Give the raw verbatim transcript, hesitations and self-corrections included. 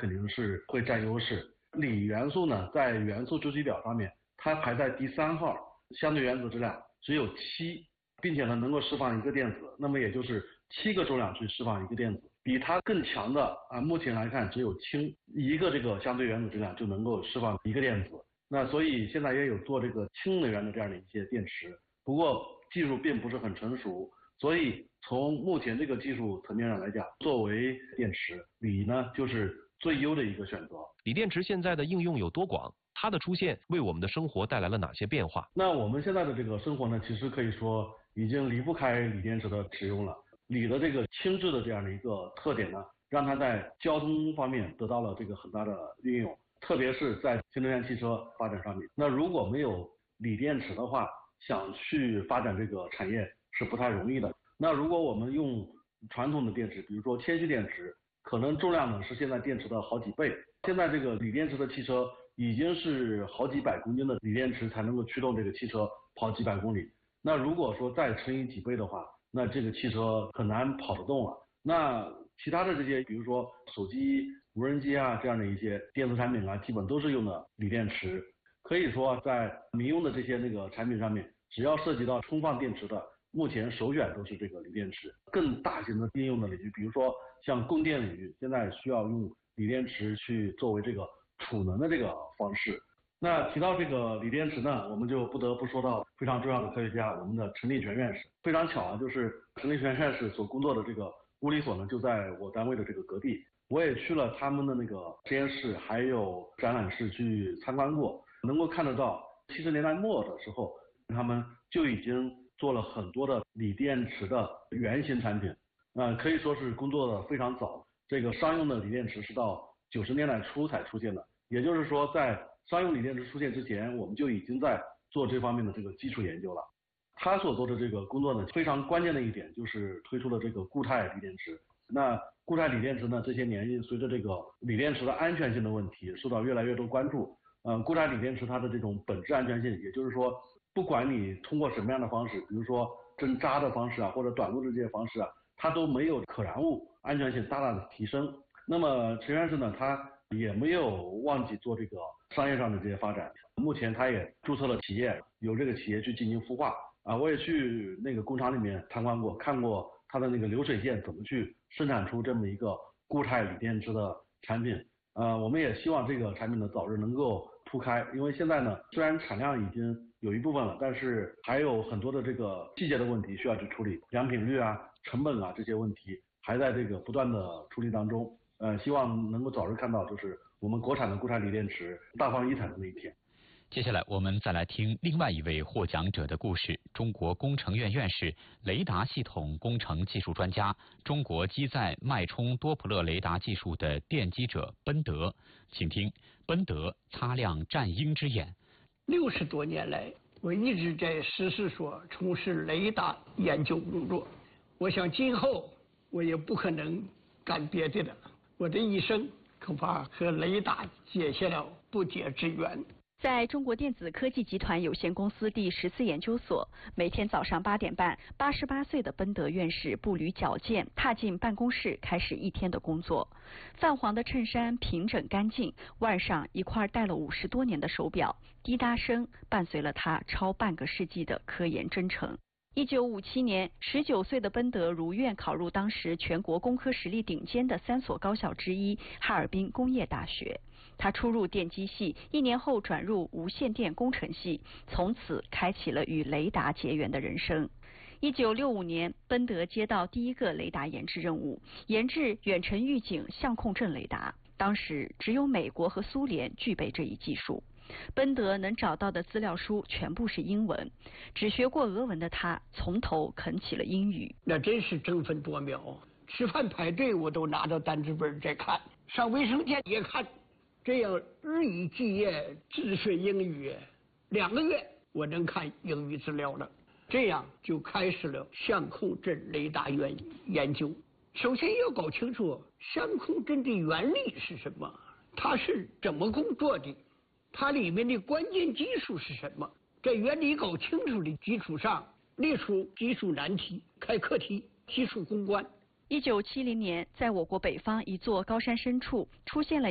肯定是会占优势。锂元素呢，在元素周期表上面，它排在第三号，相对原子质量只有七，并且呢能够释放一个电子，那么也就是七个重量去释放一个电子。比它更强的啊，目前来看只有氢，一个这个相对原子质量就能够释放一个电子。那所以现在也有做这个氢能源的这样的一些电池，不过技术并不是很成熟，所以从目前这个技术层面上来讲，作为电池，锂呢就是最优的一个选择。 锂电池现在的应用有多广？它的出现为我们的生活带来了哪些变化？ 那我们现在的这个生活呢，其实可以说已经离不开锂电池的使用了。锂的这个轻质的这样的一个特点呢，让它在交通方面得到了这个很大的运用，特别是在新能源汽车发展上面。那如果没有锂电池的话，想去发展这个产业是不太容易的。那如果我们用传统的电池，比如说铅蓄电池，可能重量呢是现在电池的好几倍。现在这个锂电池的汽车已经是好几百公斤的锂电池才能够驱动这个汽车跑几百公里。那如果说再乘以几倍的话，那这个汽车很难跑得动了。那其他的这些，比如说手机、无人机啊这样的一些电子产品啊，基本都是用的锂电池。可以说在民用的这些那个产品上面，只要涉及到充放电池的，目前首选都是这个锂电池。更大型的应用的领域，比如说像供电领域，现在需要用锂电池去作为这个储能的这个方式。那提到这个锂电池呢，我们就不得不说到非常重要的科学家，我们的陈立全院士。非常巧啊，就是陈立全院士所工作的这个物理所呢，就在我单位的这个隔壁。我也去了他们的那个实验室，还有展览室去参观过，能够看得到七十年代末的时候，他们就已经做了很多的锂电池的原型产品，呃，可以说是工作的非常早。这个商用的锂电池是到九十年代初才出现的，也就是说，在商用锂电池出现之前，我们就已经在做这方面的这个基础研究了。他所做的这个工作呢，非常关键的一点就是推出了这个固态锂电池。那固态锂电池呢，这些年随着这个锂电池的安全性的问题受到越来越多关注。呃，固态锂电池它的这种本质安全性，也就是说，不管你通过什么样的方式，比如说针扎的方式啊，或者短路的这些方式啊，它都没有可燃物安全性大大的提升。那么陈院士呢，他也没有忘记做这个商业上的这些发展。目前他也注册了企业，由这个企业去进行孵化啊。我也去那个工厂里面参观过，看过它的那个流水线怎么去生产出这么一个固态锂电池的产品。呃，我们也希望这个产品呢早日能够铺开，因为现在呢虽然产量已经有一部分了，但是还有很多的这个细节的问题需要去处理，良品率啊、成本啊这些问题还在这个不断的处理当中。呃，希望能够早日看到就是我们国产的固态锂电池大放异彩的那一天。 接下来我们再来听另外一位获奖者的故事，中国工程院院士、雷达系统工程技术专家、中国机载脉冲多普勒雷达技术的奠基者奔德，请听奔德擦亮战鹰之眼。 六十多年来，我一直在实事所从事雷达研究工作，我想今后我也不可能干别的了，我的一生恐怕和雷达结下了不解之缘。 在中国电子科技集团有限公司第十四研究所，每天早上八点半，八十八岁的奔德院士步履矫健，踏进办公室，开始一天的工作。泛黄的衬衫平整干净，腕上一块戴了五十多年的手表，滴答声伴随了他超半个世纪的科研征程。一九五七年，十九岁的奔德如愿考入当时全国工科实力顶尖的三所高校之一哈尔滨工业大学。他初入电机系，一年后转入无线电工程系，从此开启了与雷达结缘的人生。一九六五年，奔德接到第一个雷达研制任务，研制远程预警相控阵雷达。当时只有美国和苏联具备这一技术。奔德能找到的资料书全部是英文，只学过俄文的他从头啃起了英语。 那真是争分夺秒，吃饭排队我都拿着单字本在看，上卫生间也看，这样日以继夜自学英语，两个月我能看英语资料了。这样就开始了相控阵雷达研研究。首先要搞清楚相控阵的原理是什么，它是怎么工作的，它里面的关键技术是什么？在原理搞清楚的基础上，列出技术难题，开课题，技术攻关。 一九七零年，在我国北方一座高山深处出现了